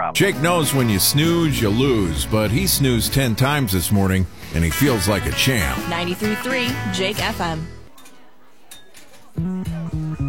problem. Jake knows when you snooze, you lose, but he snoozed 10 times this morning, and he feels like a champ. 93.3 Jake FM.